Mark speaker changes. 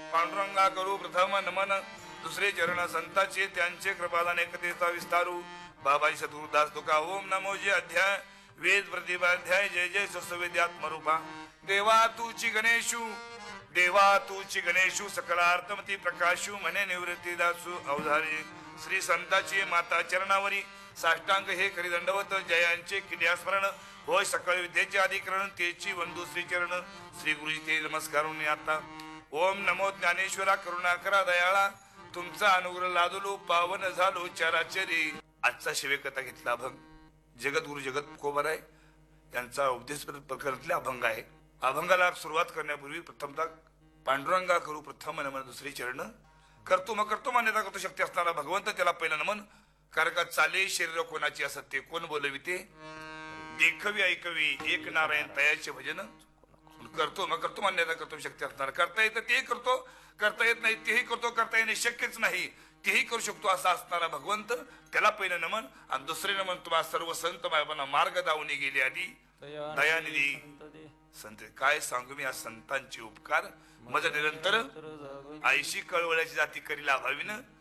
Speaker 1: पांडुरंगा करू प्रथम नमन दुसरे चरण संतांचे त्यांचे कृपादान एकतेचा विस्तारू बाबाजी सद्गुरुदास तुका ओम नमो जे अध्याय वेद प्रतिपाध्याय जय जय सस्वेद्यात्मरूपा देवा तूची गणेशू सकलार्थमती प्रकाशू म्हणे निवृत्ती दासू अवधारी श्री संताची माता चरणावरी साष्टांग हे करी दंडवत जयांचे किल्ल्यास्मरण होय सकळ विद्येचे अधिकरण तेची वंदू श्री चरण श्री गुरुजी ते नमस्कारून आता ओम नमो ज्ञानेश्वरा करुणा करा दयाळा तुमचा अनुग्रह लादलो पावन झालो चराचरी आजचा शिवेकथा घेतला अभंग जगद्गुरु जगत कोबर आहे यांचा उपदेश प्रकरणातले अभंग आहे. अभंगाला सुरुवात करण्यापूर्वी प्रथमतः पांडुरंगा करू प्रथम नमन दुसरे चरण करतो मान्यता करतो शक्ती असणारा भगवंत त्याला पहिलं नमन कारण का चाले शरीर कोणाची असत्य कोण बोलविते देखवी ऐकवी एक नारायण तयाचे भजन करतो मान्यता करतो शक्ती असणारा करता येतं तेही करतो करता येत नाही तेही करतो करता येणे शक्यच नाही तेही करू शकतो असा असणारा भगवंत त्याला पहिलं नमन आणि दुसरे नमन तुम्हाला सर्व संत बाबांना मार्ग दावणी गेले आधी दयानिधी संत काय सांगू मी या संतांचे उपकार मज निरंतर आईशी कळवळ्याची जाती करीला भावीन